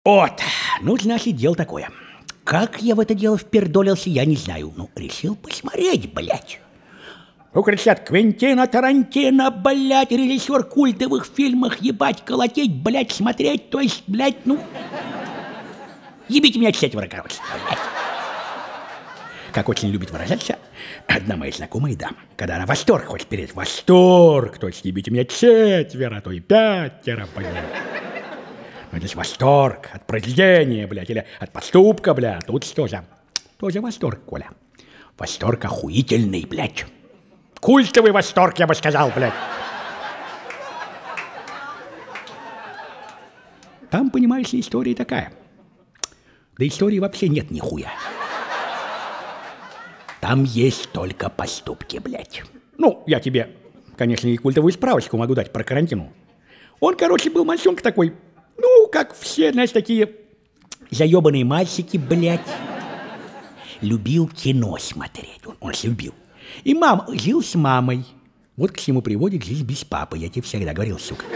Вот, ну, значит, дело такое. Как я в это дело впердолился, я не знаю. Ну, решил посмотреть, блядь. Ну, кричат, Квентина Тарантино, блядь, режиссер культовых фильмов, ебать, колотеть, блядь, смотреть, то есть, блядь, ну... Ебите меня четверо, короче, блядь. Как очень любит выражаться одна моя знакомая дама, когда она восторг хочет перед восторг, то есть ебите меня четверо, а то и пятеро, блядь. Ну, это же восторг от произведения, блядь, или от поступка, блядь, тут тоже восторг, Коля. Восторг охуительный, блядь. Культовый восторг, я бы сказал, блядь. Там, понимаешь ли, история такая. Да истории вообще нет нихуя. Там есть только поступки, блядь. Ну, я тебе, конечно, и культовую справочку могу дать про Тарантино. Он, короче, был мальчонка такой, ну, как все, знаешь, такие заебанные мальчики, блядь. Любил кино смотреть, он любил. И жил с мамой. Вот к чему приводит жизнь без папы, я тебе всегда говорил, сука.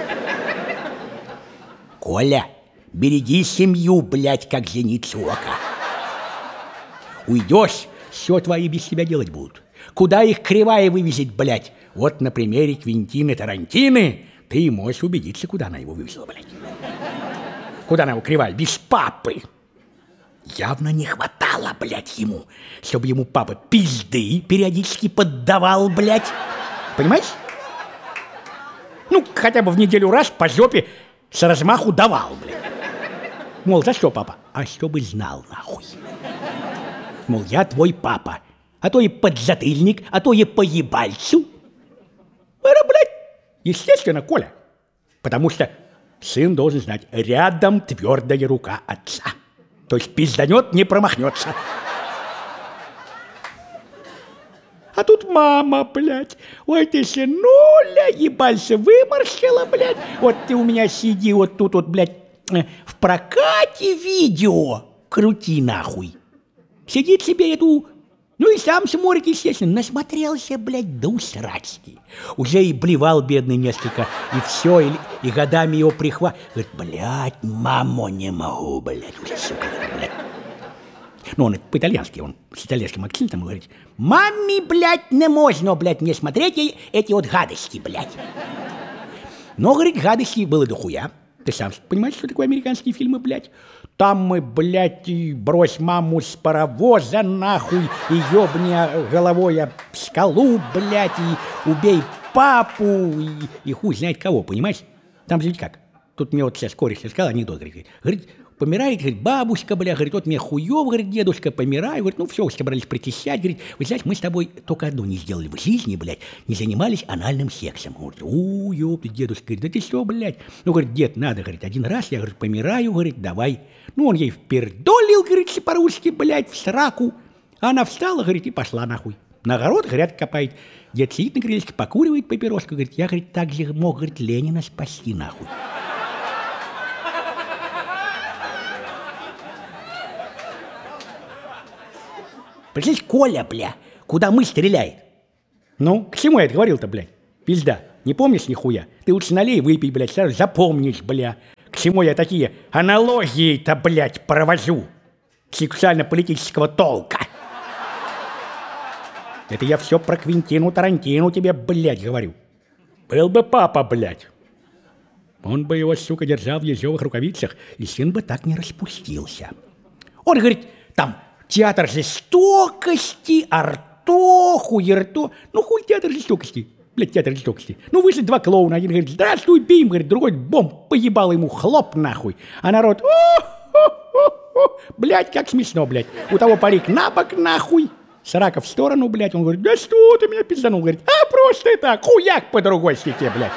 Коля, береги семью, блядь, как зеницу ока. Уйдешь, все твои без тебя делать будут. Куда их кривая вывезет, блядь? Вот на примере Квентины Тарантино ты можешь убедиться, куда она его вывезла, блядь. Куда она его кривая? Без папы. Явно не хватало, блядь, ему, чтобы ему папа пизды периодически поддавал, блядь. Понимаешь? Ну, хотя бы в неделю раз по жопе с размаху давал, блядь. Мол, за что, папа? А чтобы знал, нахуй. Мол, я твой папа. А то и подзатыльник, а то и по ебальцу. Это, блядь, естественно, Коля. Потому что сын должен знать, рядом твердая рука отца. То есть пизданет, не промахнется. А тут мама, блядь. Ой, ты, сынуля, ебальца выморщила, блядь. Вот ты у меня сиди вот тут вот, блядь, в прокате видео. Крути нахуй. Сидит себе эту... Ну и сам смотрит, естественно, насмотрелся, блядь, до усрачки. Уже и блевал бедный несколько, и все, и годами его прихватывает. Говорит, блядь, маму не могу, блядь, уже, сука, блядь. Ну, он по-итальянски, он с итальянским акцентом говорит, маме, блядь, не можно, блядь, не смотреть эти вот гадости, блядь. Но, говорит, гадости было дохуя. Ты сам понимаешь, что такое американские фильмы, блядь? Там мы, блядь, и брось маму с паровоза, нахуй, и ёбни головой об скалу, блядь, и убей папу, и хуй знает кого, понимаешь? Там же ведь как? Тут мне вот сейчас кореш сказал анекдот, говорит, помирает, говорит, бабушка, бля, говорит, вот мне хуёв, говорит, дедушка, помирает, говорит, ну все, собрались причащать, говорит, вы знаете, мы с тобой только одно не сделали в жизни, блядь, не занимались анальным сексом. Он говорит, ёпты, дедушка, говорит, да ты что, блядь? Ну, говорит, дед, надо, говорит, один раз, я, говорит, помираю, говорит, давай. Ну, он ей впердолил, говорит, по-русски, блядь, в сраку. А она встала, говорит, и пошла нахуй. На огород грядки копает. Дед сидит на крылечке, покуривает папироску, говорит, я, говорит, так же мог, говорит, Ленина спасти, нахуй. Представляешь, Коля, бля, куда мы стреляет? Ну, к чему я это говорил-то, блядь? Пизда, не помнишь нихуя? Ты лучше налей, выпей, блядь, сразу запомнишь, бля. К чему я такие аналогии-то, блядь, провожу? Сексуально-политического толка. Это я все про Квентину Тарантино тебе, блядь, говорю. Был бы папа, блядь. Он бы его, сука, держал в ежовых рукавицах, и сын бы так не распустился. Он говорит, там... Театр жестокости, артоху, ерто. Ну, хуй театр жестокости. Блядь, театр жестокости. Ну, вышли два клоуна. Один говорит, здравствуй, бим. Говорит, другой бомб поебал ему, хлоп нахуй. А народ, блядь, как смешно, блядь. У того парик на бок нахуй. Срака в сторону, блядь. Он говорит, да что ты меня пизданул? Говорит, а просто так, хуяк по другой стеке, блядь.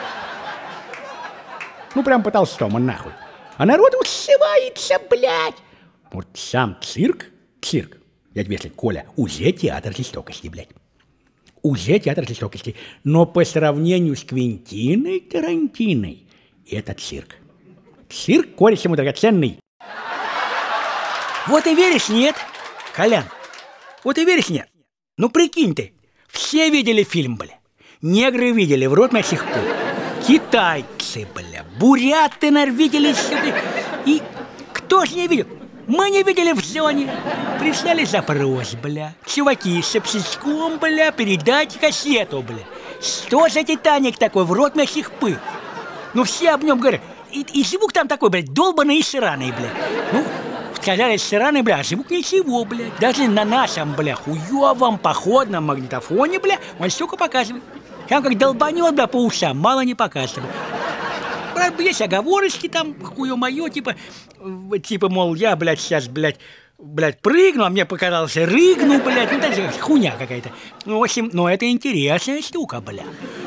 Ну, прям пытался Тома нахуй. А народ ушивается, блядь. Вот сам цирк, я тебе скажу, Коля, уже театр жестокости, блядь. Уже театр жестокости. Но по сравнению с Квентиной Тарантиной, это цирк. Цирк, кореш ему драгоценный. Вот и веришь, нет, Колян? Вот и веришь, нет? Ну, прикинь ты, все видели фильм, бля. Негры видели, в рот на сих пор. Китайцы, бля, буряты, наверное, видели. И тоже не видел. Мы не видели в зоне. Прислали запрос, бля. Чуваки с обсечком, бля, передать кассету, бля. Что за Титаник такой, в рот мясих пых? Ну все об нем говорят. И звук там такой, блядь, долбаный и сраный, блядь. Ну, сказали сраный, бля, а звук ничего, блядь. Даже на нашем, бля, хуёвом походном магнитофоне, бля, он столько показывает. Там как долбанет, бля, по ушам, мало не показывает. Правда, есть оговорочки там, хуё-моё, типа, мол, я, блядь, сейчас, блядь, прыгну, а мне показалось, рыгну, блядь, ну, даже хуйня какая-то. Ну, в общем, ну, это интересная штука, бля.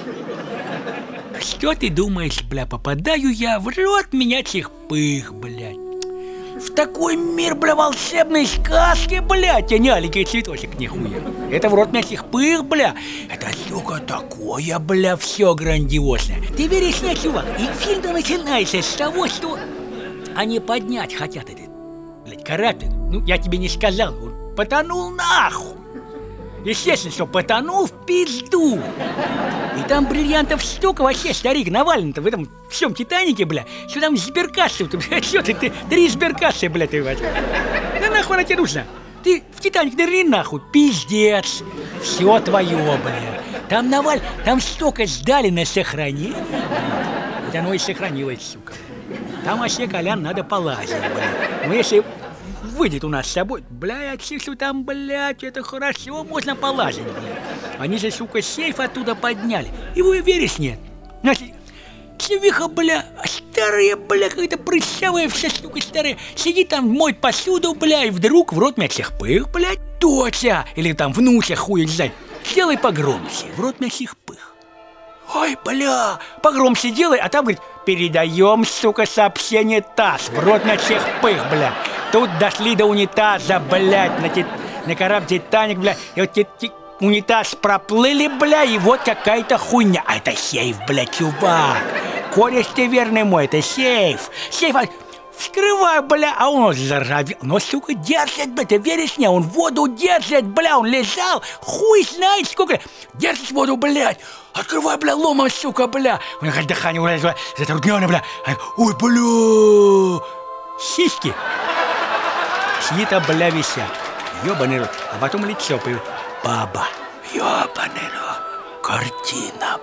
Что ты думаешь, бля, попадаю я в рот менячих пых, блядь. В такой мир, бля, волшебной сказки, блядь, а не аленький цветочек, нихуя. Это в рот мясих пых, бля. Это, сука, такое, бля, все грандиозное. Ты веришь мне, чувак? И фильм-то начинается с того, что они поднять хотят этот, блядь, корабль. Ну, я тебе не сказал, он потонул нахуй. Естественно, что потонул в пизду. И там бриллиантов столько вообще, старик, навалено-то в этом всем Титанике, бля. Что там сберкассы, что ты 3 сберкассы, бля, ты возьми. Да нахуй она тебе нужна? Ты в Титаник нырни нахуй, пиздец. Все твое, бля. Там там столько сдали на сохранение. Вот оно и сохранилось, сука. Там вообще, Колян, надо полазить, бля. Ну если выйдет у нас с собой, бля, я числю там, блядь, это хорошо, можно полазить, бля. Они же, сука, сейф оттуда подняли. Его и веришь нет. Значит, чувиха, бля, старая, бля, какая-то прыщавая вся, сука, старая. Сидит там, моет посуду, бля, и вдруг в рот мясих пых, блядь, доча, или там внуча, хуй не знаю. Сделай погромче, в рот мясих пых. Ой, бля, погромче делай, а там, говорит, передаем, сука, сообщение ТАСС, в рот мясих пых, бля. Тут дошли до унитаза, блядь, на корабль Титаник, бля, и вот унитаз проплыли, бля, и вот какая-то хуйня. А это сейф, бля, чувак. Кореш ты верный мой, это сейф. Сейф, вскрываю, бля, а он заржавел. Но, сука, держит, бля, ты веришь мне? Он воду держит, бля, он лежал, хуй знает сколько. Держит воду, блядь. Открывай, бля, ломом, сука, бля. У него дыхание, бля, затруднённое, бля. Ой, бля. Сиськи. Чьи-то, бля, висят. Ёбаный рот. А потом лицо появилось. Баба. Ёбаный рот. Картина,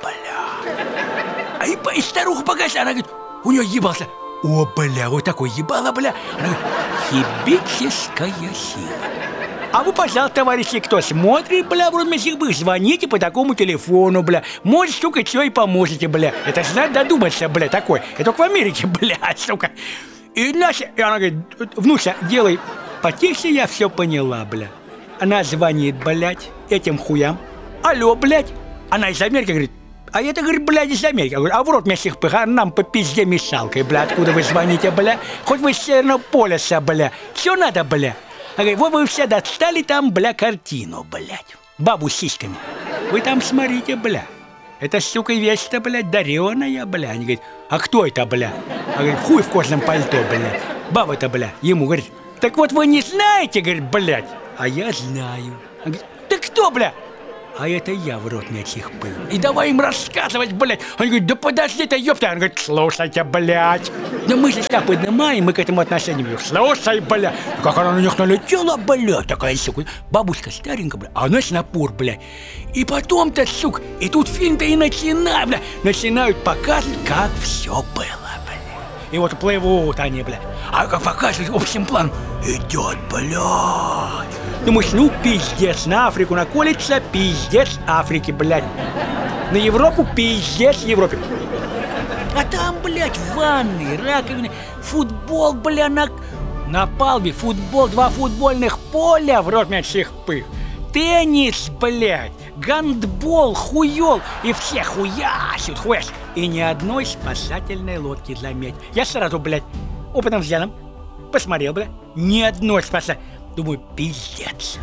бля. И старуха показала. Она говорит, у нее ебался. О, бля, вот такой ебало, бля. Она говорит, хибическая сила. А вы, пожалуйста, товарищи, кто смотрит, бля, в родмесих бых, звоните по такому телефону, бля. Может, сука, что и поможете, бля. Это ж надо додуматься, бля, такой. Это только в Америке, бля, сука. И Настя, и она говорит, внуся, делай потише, я все поняла, бля. Она звонит, блядь, этим хуям. Алло, блядь. Она из Америки говорит, а это, говорит, блядь, из Америки. Я говорю, а в рот мясих пых, а нам по пизде мешалкой, бля, откуда вы звоните, бля? Хоть вы с Северного полюса, бля. Все надо, бля. Она говорит, вот вы все достали там, бля, картину, блядь. Бабу с сиськами. Вы там смотрите, бля. Это, сука, вещь-то, блядь, дареная, бля. Они говорят, а кто это, бля? Она говорит, хуй в кожаном пальто, блядь. Баба-то, бля, ему говорит, так вот вы не знаете, говорит, блядь. А я знаю. Она говорит, ты кто, бля? А это я в рот мясих пыл. И давай им рассказывать, блядь. Он говорит, да подожди ты, ёпта. Он говорит, слушайте, блядь. Да мы же себя поднимаем, мы к этому отношению. Слушай, блядь. Как она на них налетела, блядь. Такая, сука, бабушка старенькая, блядь. А она с напор, блядь. И потом-то, сука, и тут фильм-то и начинает, блядь. Начинают показывать, как все было, блядь. И вот плывут они, блядь. А как показывают общим планом, идет, блядь. Думаешь, ну пиздец, на Африку наколется, пиздец Африки, блядь. На Европу пиздец Европе. А там, блядь, ванны, раковины, футбол, бля, на палубе, футбол, 2 футбольных поля в рот мясих пых. Теннис, блядь, гандбол, хуёл, и все хуясят. И ни одной спасательной лодки, заметь. Я сразу, блядь, опытным взглядом посмотрел, блядь, ни одной спасательной. Думаю, пиздец.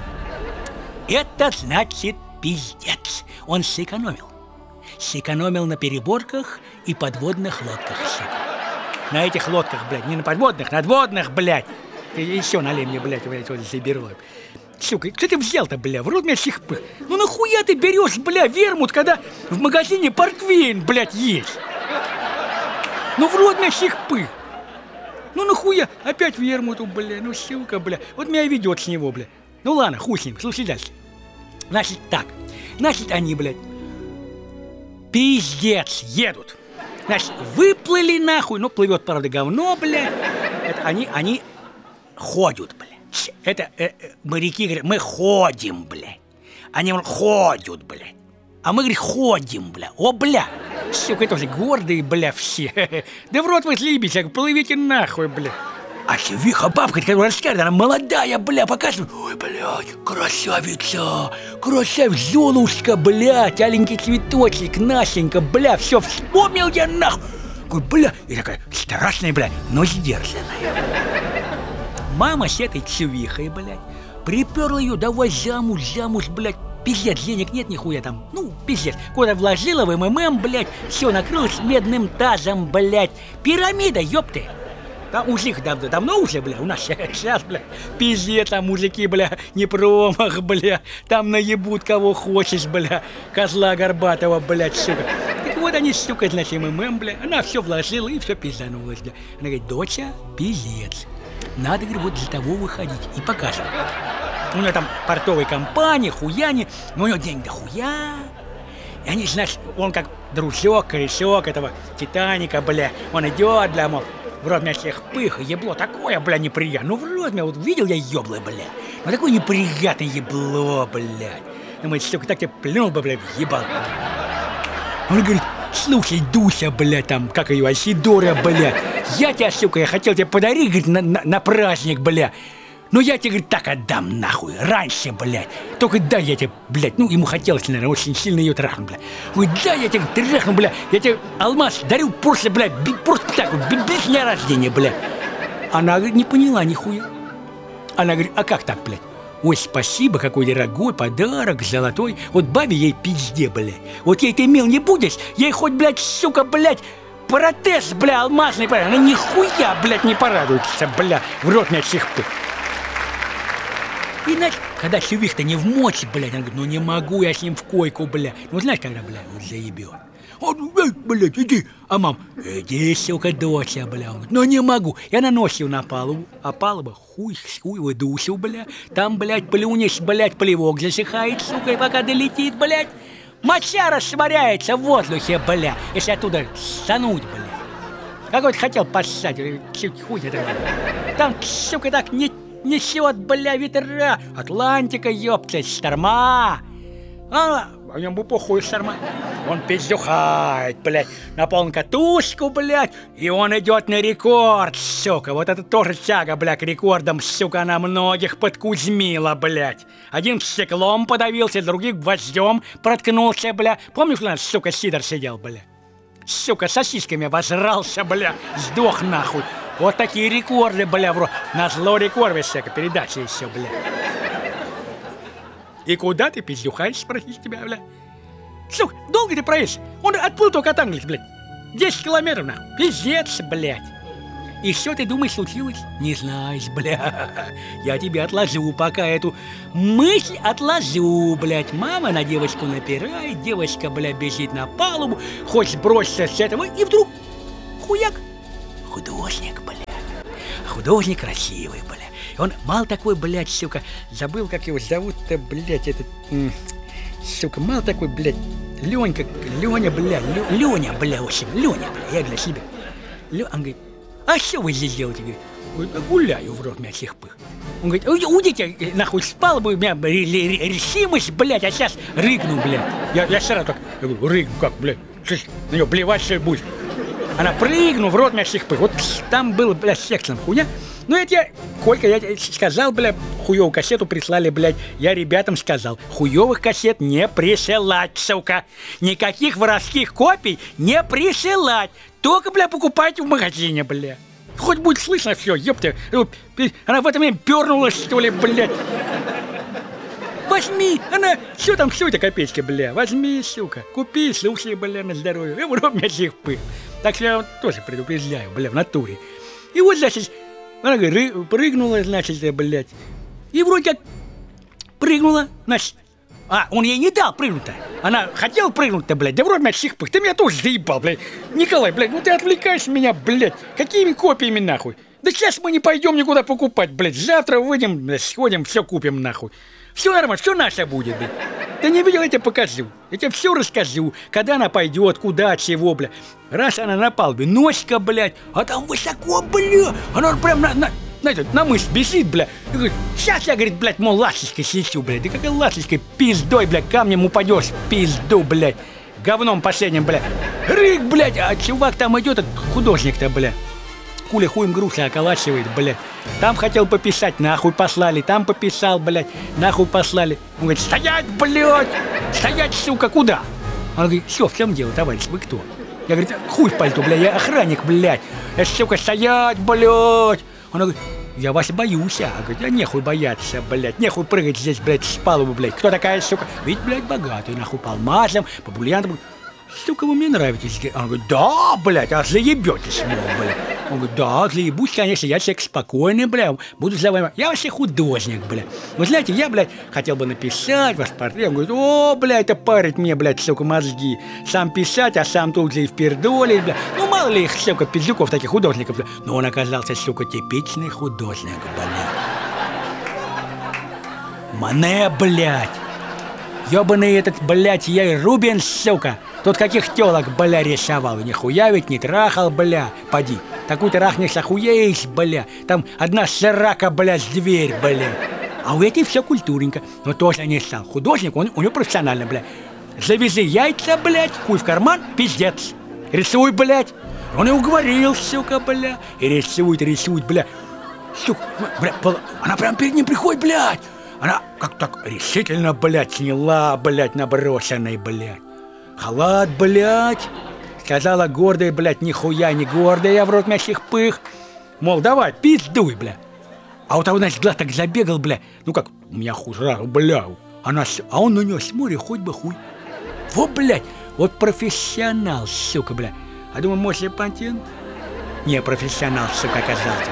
Это значит пиздец. Он сэкономил. Сэкономил на переборках и подводных лодках, сука. На этих лодках, блядь, не на подводных, надводных, блядь. И еще налей мне, блядь, вот заберу. Сука, что ты взял-то, бля, в рот мясих пых? Ну нахуя ты берешь, бля, вермут, когда в магазине портвейн, блядь, есть? Ну в рот мясих пых. Ну нахуя? Опять в Ермуту, бля, ну сука, бля. Вот меня ведет с него, бля. Ну ладно, хуй с ним, слушай дальше. Значит так, значит они, блядь, пиздец, едут. Значит, выплыли нахуй, ну плывет, правда, говно, блядь. Это они ходят, блядь. Это моряки говорят, мы ходим, блядь. Они говорят, ходят, блядь. А мы, говорит, ходим, бля. О, бля. Сука, тоже гордые, бля, все. Да в рот вы слибите, плывите нахуй, бля. А чувиха бабка, которая рассказывает, она молодая, бля, показывает. Ой, блядь, красавица, красавица, Золушка, блядь, аленький цветочек, Настенька, бля, все, вспомнил я нахуй. Говорю, бля, и такая страшная, бля, но сдержанная. Мама с этой чувихой, блядь, приперла ее, давай замуж, блядь. Пиздец, денег нет нихуя там, ну, пиздец. Куда вложила в МММ, блядь, все накрылось медным тазом, блядь. Пирамида, ёпты. Там мужик давно уже, бля, у нас сейчас, бля, пиздец, там мужики, бля, не промах, бля. Там наебут кого хочешь, бля, козла горбатого, блядь, сука. Так вот они, сука, значит, МММ, бля, она все вложила и все пизданулась, бля. Она говорит, доча, пиздец. Надо, говорит, вот для того выходить и покажем. У него там портовые компании, хуяни, но у него денег до хуя. И они, знаешь, он как дружок, корешок этого Титаника, бля. Он идет, бля, мол, в рот меня всех пых, ебло такое, бля, неприятное. Ну, в рот меня, вот видел я ебло, бля. Ну, такое неприятное ебло, блядь. Думает, сука, так тебе плюнул бы, блядь, ебал. Он говорит, слушай, Дуся, блядь, там, как ее, Асидора, блядь. Я тебя, сука, я хотел тебе подарить, говорит, на праздник, бля. Но я тебе, говорит, так отдам нахуй, раньше, блядь. Только дай я тебе, блядь, ну, ему хотелось, наверное, очень сильно ее трахнуть, блядь. Ой, дай я тебе трахну, блядь, я тебе алмаз дарю просто, блядь, просто так вот, без дня рождения, блядь. Она, говорит, не поняла нихуя. Она говорит, а как так, блядь? Ой, спасибо, какой дорогой подарок, золотой. Вот бабе ей пизде, блядь. Вот ей ты мил не будешь, ей хоть, блядь, сука, блядь, протез, бля, алмазный, блядь. Она нихуя, блядь, не порадуется, бля, в рот меня чихпы. И, значит, когда чувих-то не в мочи, блядь, она говорит, ну не могу я с ним в койку, блядь. Ну, знаешь, когда, блядь, вот заебет. Он, блядь, иди. А мам, иди, сука, доча, бля. Он говорит, ну не могу. Я наносил на палубу, а палуба хуй выдусил, бля. Там, блядь, плюнешь, блядь, плевок засыхает, сука, и пока долетит, блядь. Моча растворяется в воздухе, бля. Если оттуда стануть, бля. Какой-то хотел поссать, хуй это. Там, сука, так несет, бля, ветра. Атлантика, ёпта, шторма. А в нем бы похуй шторма. Он пиздюхает, блядь, на полную катушку, блядь, и он идет на рекорд, сука. Вот это тоже тяга, блядь, к рекордам, сука, она многих подкузмила, блядь. Один стеклом подавился, других гвоздем проткнулся, бля. Помнишь, у нас, сука, Сидор сидел, бля? Сука, сосисками возрался, бля, сдох нахуй. Вот такие рекорды, бля, бро. Назло рекорды, всякая передача еще, бля. И куда ты пиздюхаешь, спросить тебя, бля? Сука, долго ты проедешь? Он отплыл только от Англии, блядь. 10 километров, нахуй. Пиздец, блядь. И что ты думаешь случилось? Не знаешь, бля. Я тебе отложу пока эту мысль отложу, блядь. Мама на девочку напирает, девочка, бля, бежит на палубу, хочет броситься с этого, и вдруг хуяк. Художник, бля. Художник красивый, бля. Он мал такой, блядь, сука. Забыл, как его зовут-то, блядь, этот... Сука, мал такой, блядь. Ленька, Леня, бля. Леня, бля, в общем. Леня, бля. Я для себя. Он говорит, а что вы здесь делаете? Говорит, гуляю в рот мясих пых. Он говорит, уйдите, нахуй, спал бы, у меня решимость, блядь, а сейчас рыгну, блядь. Я сразу так, я говорю, рыгну, как, блядь, на нее блевать что ли будешь? Она прыгну в рот мясих пых. Вот там было, блядь, сексом хуйня. Ну, это я, Колька, я тебе сказал, бля, хуёвую кассету прислали, блядь. Я ребятам сказал, хуёвых кассет не присылать, сука. Никаких воровских копий не присылать. Только, бля, покупайте в магазине, бля. Хоть будет слышно все, ёпта. Она в это время пернулась, что ли, блядь. Возьми, она, что там, все это копеечки, бля. Возьми, сука, купи, слушай, бля, на здоровье. И в рот мясих пых. Так что я тоже предупреждаю, бля, в натуре. И вот, значит, она говорит, прыгнула, значит, блядь. И вроде как прыгнула, значит, А, он ей не дал прыгнуть-то. Она хотела прыгнуть-то, блядь. Да вроде всех пых. Ты меня тоже заебал, блядь. Николай, блядь, ну ты отвлекаешь меня, блядь. Какими копиями, нахуй? Да сейчас мы не пойдем никуда покупать, блядь. Завтра выйдем, блядь, сходим, все купим, нахуй. Все нормально, все наше будет, блядь. Ты не видел, я тебе покажу. Я тебе все расскажу. Когда она пойдет, куда, чего, блядь. Раз она на палубе, носика, блядь. А там высоко, блядь. Она прям на мышь бежит, бля. И говорит, сейчас я, говорит, блядь, мол, ласточкой слечу, блядь. Да какой ласточкой? Пиздой, блядь, камнем упадешь. Пизду, блядь. Говном последним, блядь. Рык, блядь. А чувак там идет, этот художник-то, блядь. Куля хуем груши околачивает, блядь. Там хотел пописать, нахуй послали. Там пописал, блядь, нахуй послали. Он говорит, стоять, блядь. Стоять, сука, куда? Он говорит, все, в чем дело, товарищ, вы кто? Я, говорит, хуй в пальто, блядь, я охранник, блядь. Я, сука, стоять, блядь. Он говорит, я вас боюсь, а. Говорит, я нехуй бояться, блядь. Нехуй прыгать здесь, блядь, с палубы, блядь. Кто такая, сука? Ведь, блядь, богатый, нахуй, по алмазам, по бриллиантам. Сука, вы мне нравитесь. Он говорит, да, блядь, а заебетесь, мол, блядь. Он говорит, да, заебусь, конечно, я человек спокойный, блядь, буду за вами. Я вообще художник, блядь. Вы знаете, я, блядь, хотел бы написать ваш портрет. Он говорит, о, блядь, это парит мне, блядь, сука, мозги. Сам писать, а сам тут же и впердолить, блядь. Ну, мало ли их, сука, пиздюков, таких художников, блядь. Но он оказался, сука, типичный художник, блядь. Мане, блядь. Ёбаный этот, блядь, я и Рубин, сука. Тут каких тёлок, бля, рисовал. Нихуя ведь не трахал, бля. Поди. Такую трахнешь, охуеешь, бля. Там одна срака, бля, с дверь, бля. А у этих все культурненько. Но тоже не стал. Художник, он у него профессионально, бля. Завязи яйца, блядь, хуй в карман, пиздец. Рисуй, блядь. Он и уговорил, сука, бля. И рисует, бля. Сука, бля, она прям перед ним приходит, блядь. Она как так решительно, блядь, сняла, блядь, наброшенный, блядь. Халат, блядь. Сказала гордая, блядь, нихуя не гордая, я в рот мясих пых. Мол, давай, пиздуй, бля. А у того, значит, глаз так забегал, бля. Ну как, у меня хуже, бля. А он на нее смотрит, хоть бы хуй. Вот, блядь, вот профессионал, сука, бля. А думаю, может, Лепантин? Не профессионал, сука, оказался.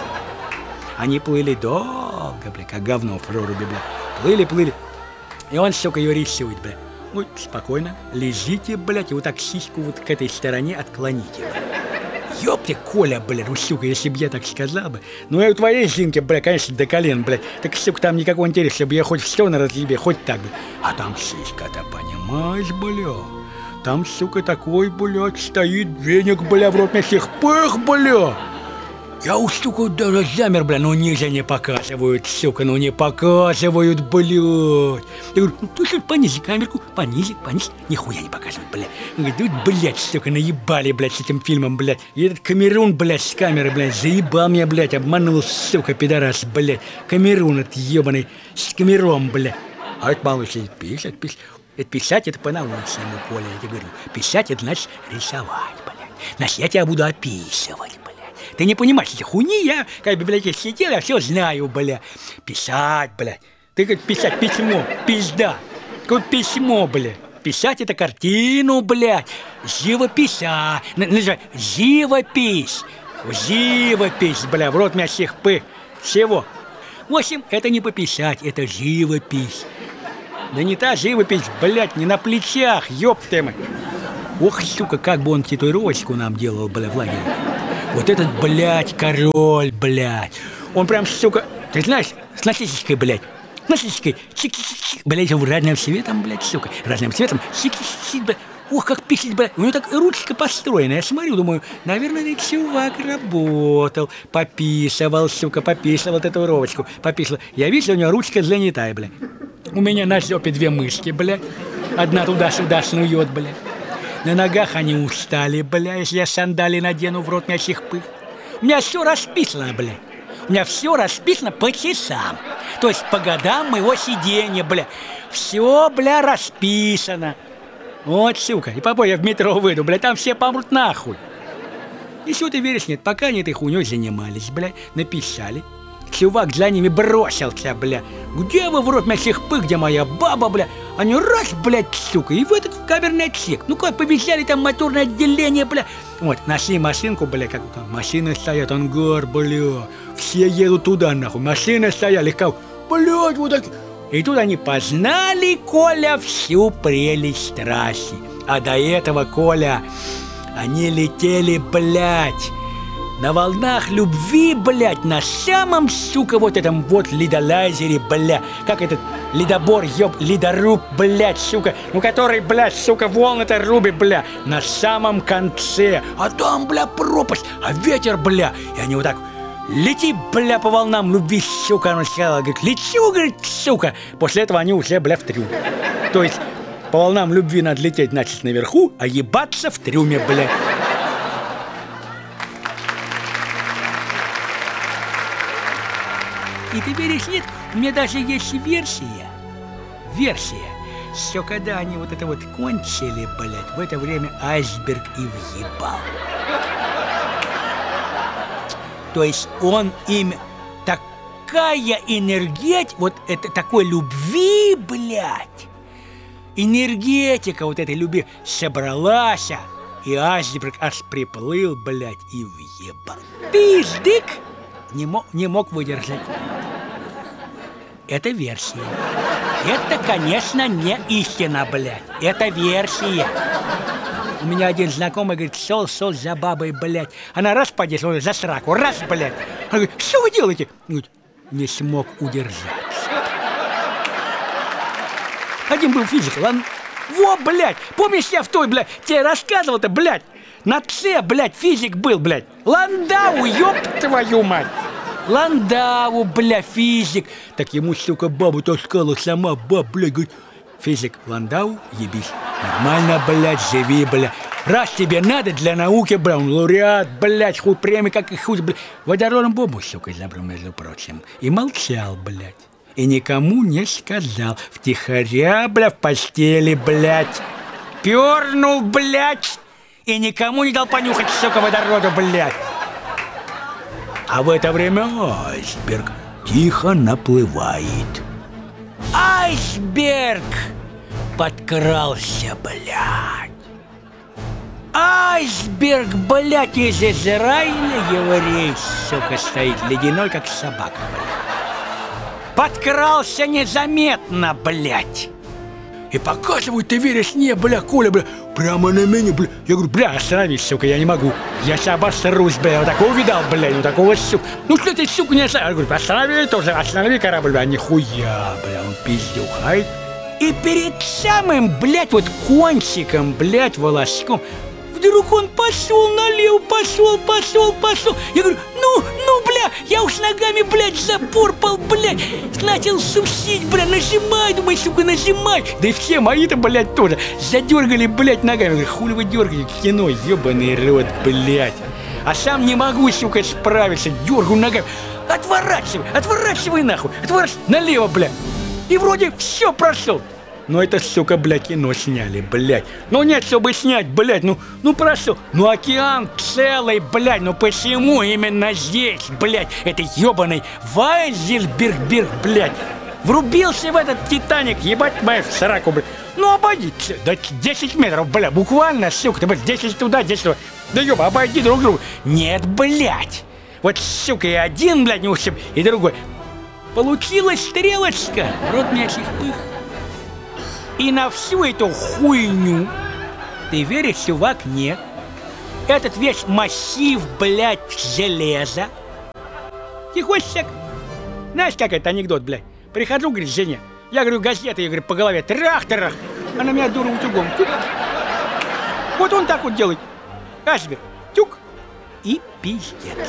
Они плыли долго, бля, как говно в проруби, бля. Плыли. И он, сука, ее рисует, бля. Ну, спокойно, лежите, блядь, и вот так сиську вот к этой стороне отклоните, блядь. Ёпте, Коля, блядь, ну, сука, если бы я так сказал бы. Ну, я у твоей Зинки, блядь, конечно, до колен, блядь. Так, сука, там никакого интереса, чтобы я хоть в стену разъебе, хоть так, блядь. А там сиська-то, понимаешь, блядь. Там, сука, такой, блядь, стоит веник, блядь, в рот мне всех пых, блядь. Я у, сука, даже замер, бля, ну ниже не показывают, сука, ну не показывают, блядь. Я говорю, ну ты понизь камерку, понизь, нихуя не показывают, блядь. Он говорит, да, блядь, сука, наебали, блядь, с этим фильмом, блядь. И этот Камерун, блядь, с камеры, блядь, заебал меня, блядь, обманул, сука, пидорас, блядь. Камерун этот ебаный, с камером, блядь. А это малыш сидит, пишет. Это писать, это по-научному, Коля, я тебе говорю. Писать, это значит рисовать, блядь. Значит, я тебя буду описывать, блядь. Ты не понимаешь, эти хуйни, я, как в библиотеке сидел, я все знаю, бля. Писать, бля. Ты как писать письмо, пизда. Какое письмо, бля. Писать это картину, блядь. Живописа. Называй, живопись. Живопись, бля, в рот меня всех пых. Всего. В общем, это не пописать, это живопись. Да не та живопись, блядь, не на плечах, ёпты мы. Ох, сука, как бы он татуировочку нам делал, бля, в лагере. Вот этот, блядь, король, блядь. Он прям, сука, ты знаешь, с насечечкой, блядь. Насечечкой, чик-чик-чик, блядь, разным цветом, блядь, сука. Разным цветом, чик-чик-чик, блядь. Ох, как писать, блядь. У него так ручка построена. Я смотрю, думаю, наверное, этот чувак работал. Пописывал, сука, пописывал татуировочку. Пописывал. Я вижу, у него ручка занятая, блядь. У меня на жопе 2 мышки, блядь. Одна туда-сюда снует, блядь. На ногах они устали, бля, если я сандали надену, в рот мясих пых. У меня все расписано, бля. У меня все расписано по часам. То есть по годам моего сидения, бля. Все, бля, расписано. Вот, сука. И попой я в метро выйду, бля, там все помрут нахуй. И что ты веришь, нет, пока они этой хуйней занимались, бля, написали. Чувак за ними бросился, бля. Где вы, в рот мясих пых, где моя баба, бля? Они раз, блядь, сука, и в этот камерный отсек. Ну как, побежали там моторное отделение, бля. Вот, нашли машинку, бля, как там машины стоят, ангар, бля. Все едут туда, нахуй. Машины стояли, как, блядь, вот так. И тут они познали, Коля, всю прелесть трассы. А до этого, Коля, они летели, блядь, на волнах любви, блядь, на самом, сука, вот этом вот ледолазере, бля. Как этот ледобор, ледоруб, блядь, сука. Ну, который, блядь, сука, волны-то рубит, бля. На самом конце. А там, бля, пропасть, а ветер, бля. И они вот так... Лети, бля, по волнам любви, сука. Она сказала, говорит, лечу, говорит, сука. После этого они ушли, бля, в трюм. То есть по волнам любви надо лететь, значит, наверху, а ебаться в трюме, бля. И ты веришь, нет? У меня даже есть версия. Что когда они вот это вот кончили, блядь, в это время айсберг и въебал. То есть он им такая энергетика, вот это такой любви, блядь, энергетика вот этой любви собралась, и айсберг аж приплыл, блядь, и въебал. Пиздык не мог выдержать. Это версия. Это, конечно, не истина, блядь. Это версия. У меня один знакомый говорит, шел за бабой, блядь. Она раз подешла, за сраку, раз, блядь. Она говорит, что вы делаете? Говорит, не смог удержаться. Один был физик, во, блядь, помнишь, я в той, блядь, тебе рассказывал-то, блядь, на С, блядь, физик был, блядь. Ландау, ёб твою мать. Ландау, бля, физик. Так ему, сука, бабу таскала сама, блядь, говорит, физик, Ландау, ебись. Нормально, блядь, живи, блядь. Раз тебе надо для науки, бля, он лауреат, блядь, хуй премии, как и хуй, блядь. Водородом бомбу, сука, забрал, между прочим. И молчал, блядь. И никому не сказал. Втихаря, бля, в постели, блядь. Пернул, блядь. И никому не дал понюхать, сука, водороду, блядь. А в это время айсберг тихо наплывает. Айсберг подкрался, блядь. Айсберг, блядь, из Израиля, еврей, сука, стоит ледяной, как собака, блядь. Подкрался незаметно, блядь. И показывают, ты веришь, не, бля, Коля, бля, прямо на меня, бля. Я говорю, бля, остановись, сука, я не могу. Я сейчас обосрусь, бля, вот такого видал, бля, вот такого, сука. Ну что ты, сука, не останови? Я говорю, останови тоже, останови корабль, бля, нихуя, бля, он пиздюхает. И перед самым, блядь, вот кончиком, блядь, волоском, вдруг он пошел налево, пошел. Я говорю, ну, бля, я уж ногами, блядь, запорпал, блядь. Начал сусить, бля, нажимай, думай, сука, нажимай. Да и все мои-то, блядь, тоже задергали, блядь, ногами. Я говорю, хули вы дергаете, кино, ебаный рот, блядь. А сам не могу, сука, справиться, дергаю ногами. Отворачивай нахуй, налево, блядь. И вроде все прошел. Но это, сука, бля, кино сняли, блядь. Ну нет, чтобы снять, блядь, ну прошел. Ну океан целый, блядь, ну почему именно здесь, блядь, это ебаный Вайзельберг, блядь, врубился в этот Титаник, ебать мою сраку, блядь. Ну обойди, да 10 метров, блядь, буквально, сука, ты, блядь, 10 туда, 10 туда. Да ёба, обойди друг друга. Нет, блядь. Вот, сука, и один, блядь, не ушиб, и другой. Получилась стрелочка, рот мячих пых. И на всю эту хуйню, ты веришь, чувак, нет. Этот весь массив, блядь, железа. Тихонечко. Знаешь, как это анекдот, блядь? Прихожу, говорит, жене. Я говорю, газеты, я говорю, по голове. Трах-трах. Она меня дура утюгом. Тюк. Вот он так вот делает. Айсберг. Тюк. И пиздец.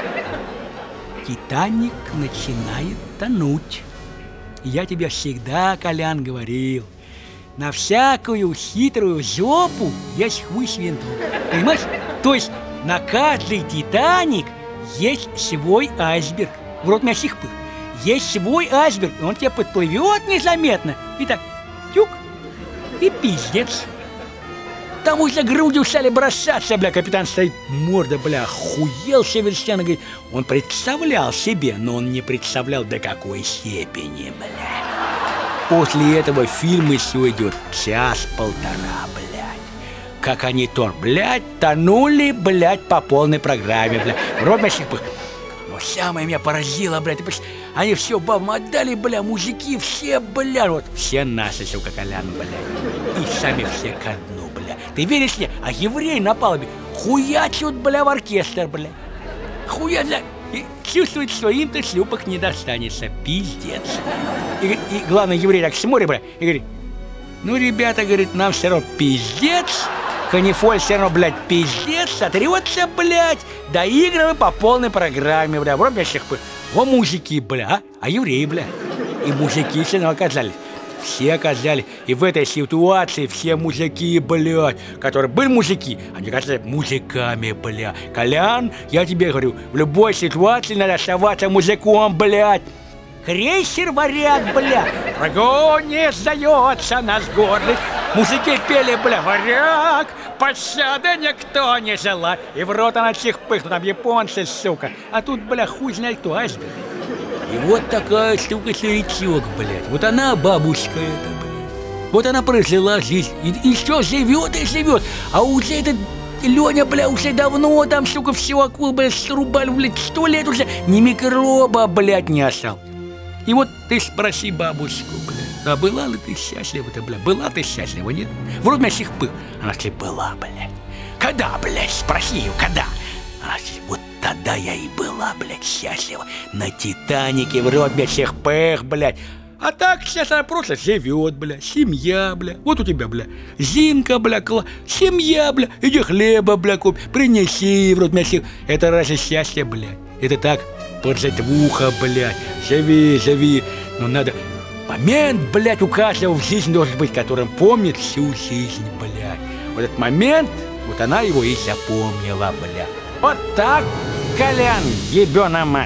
Титаник начинает тонуть. Я тебе всегда, Колян, говорил. На всякую хитрую жопу есть хуй с винтом. Понимаешь? То есть на каждый Титаник есть свой айсберг. В рот мясих пых. Есть свой айсберг, и он тебе подплывет незаметно. И так, тюк, и пиздец. Там уже грудью стали бросаться, бля, капитан стоит, морда, бля, охуел совершенно, говорит. Он представлял себе, но он не представлял, до какой степени, бля. После этого фильм еще идет час-полтора, блядь. Как они блядь, тонули, блядь, по полной программе, блядь. В рот мясих пых. Но самое меня поразило, блядь, они все бабам отдали, бля, мужики все, бля, вот все наши, сука, Колян, бля. И сами все ко дну, бля. Ты веришь мне? А еврей на палубе хуячут, бля, в оркестр, бля. Хуя, бля. И чувствует, что им-то шлюпок не достанется. Пиздец. И главный еврей так смотрит, бля, и говорит: ну, ребята, говорит, нам все равно пиздец. Канифоль все равно, блядь, пиздец, сотрется, блядь, доигрывай по полной программе, бля, вроде всех, во мужики, бля, а евреи, бля, и мужики все равно оказались, все оказались, и в этой ситуации все мужики, блядь, которые были мужики, они оказались мужиками, бля. Колян, я тебе говорю, в любой ситуации надо оставаться мужиком, блядь. Крейсер варяг, бля, врагу не сдается наш гордый. Мужики пели, бля, варяг, пощады никто не желает. И в рот она чихпых, там японцы, сука. А тут, бля, хуй знает кто, айсберг. И вот такая штука старичок, блядь. Вот она бабушка эта, блядь. Вот она прожила жизнь. И что, живет и живет. А уже этот Леня, бля, уже давно там, сука, всего акул, бля, срубали, блядь, 100 лет уже. Ни микроба, блядь, не осталось. И вот ты спроси бабушку, бля, а была ли ты счастлива-то, бля? Была ты счастлива, нет? Вроде всех был. Она сказала, была, блядь. Когда, блядь? Спроси ее, когда? Она сказала, вот тогда я и была, блядь, счастлива. На Титанике, вроде всех пэх, блядь. А так сейчас она просто живет, бля, семья, бля. Вот у тебя, бля, Зинка, бля, семья, бля. Иди хлеба, бля, купи, принеси, вроде всех. Это разве счастье, блядь? Это так, подзадвуха, блядь. Живи, живи. Но надо... Момент, блядь, у каждого в жизни должен быть, которым помнит всю жизнь, блядь. Вот этот момент, вот она его и запомнила, блядь. Вот так, Колян, ебёна мать.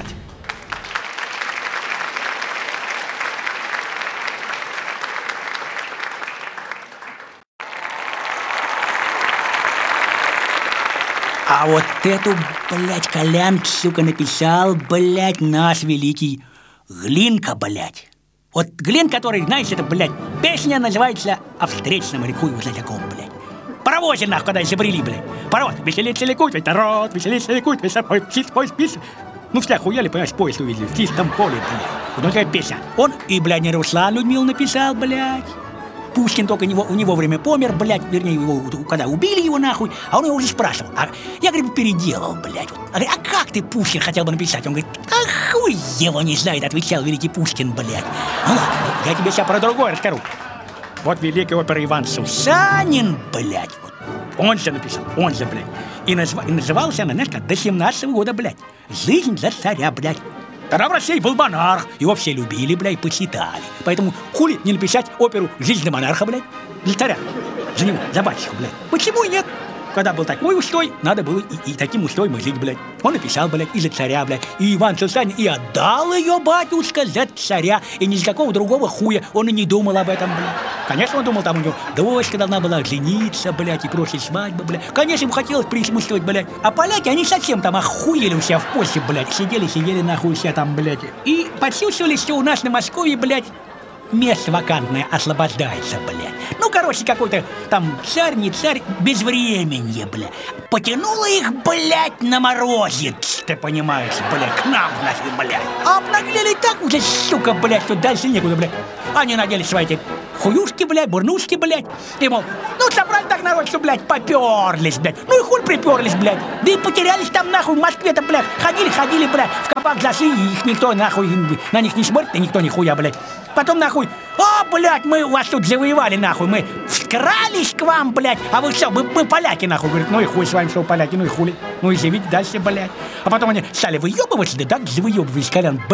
А вот эту, блядь, Колян, сука, написал, блядь, наш великий Глинка, блядь. Вот Глин, который, знаешь, это, блядь, песня называется «О встречном реку», вы знаете, о ком, блядь. Паровозе, нахуй, когда изобрели, блядь. Паровоз, веселится ликует, ведь народ, веселится ликует, весь поезд пишет. Ну, все охуели, понимаешь, поезд увидели в чистом поле, блядь. Вот такая песня. Он и, блядь, не Руслан Людмил написал, блядь. Пушкин только у него время помер, блядь, вернее, его, когда убили его, нахуй, а он его уже спрашивал. Я, говорит, переделал, блядь. А как ты, Пушкин, хотел бы написать? Он говорит, а хуй его не знает, отвечал великий Пушкин, блядь. Ну ладно, я тебе сейчас про другое расскажу. Вот великий опера Иван Сусанин, блядь, вот, он же написал, он же, блядь. И назывался она, знаешь, как до 17-го года, блядь. «Жизнь за царя», блядь. Тогда в России был монарх, его все любили, блядь, почитали. Поэтому хули не написать оперу «Жизнь за монарха», блядь, для царя, за него, за батюшку, блядь. Почему и нет? Когда был такой устой, надо было и таким устоем жить, блядь. Он написал, блядь, и за царя, блядь. И Иван Сусанин и отдал ее, батюшка, за царя. И ни за какого другого хуя он и не думал об этом, блядь. Конечно, он думал, там у него дочка должна была жениться, блядь, и просить свадьбы, блядь. Конечно, ему хотелось присутствовать, блядь. А поляки, они совсем там охуели у себя в Польше, блядь. Сидели нахуй все там, блядь. И почувствовали, что у нас на Москве, блядь, место вакантное освобождается, блядь. Ну, короче, какой-то там царь, не царь, безвременье, блядь. Потянуло их, блядь, на морозец, ты понимаешь, блядь, к нам, наши, блядь. А обнаглели так уже, сука, блядь, что дальше некуда, блядь. Они надели свои эти хуюшки, блядь, бурнушки, блядь. И, мол, ну, собрали так народ, что, блядь, поперлись, блядь. Ну и хуй приперлись, блядь. Да и потерялись там, нахуй, в Москве-то, блядь. Ходили, блядь, в кабак зашли, и их никто, нахуй, на них не смотрит, и никто нихуя, блядь. Потом, нахуй, о, блядь, мы вас тут завоевали, нахуй, мы вкрались к вам, блядь, а вы что, мы поляки, нахуй, говорит, ну и хуй с вами, что поляки, ну и хули, ну и живите дальше, блядь. А потом они стали выебываться, да так завыебывались, Колян,